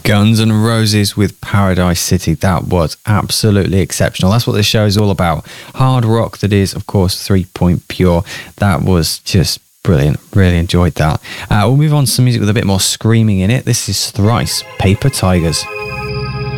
Guns N' Roses with Paradise City. That was absolutely exceptional. That's what this show is all about. Hard rock that is, of course, 3 Point Pure. That was just brilliant. Really enjoyed that. We'll move on to some music with a bit more screaming in it. This is Thrice, Paper Tigers.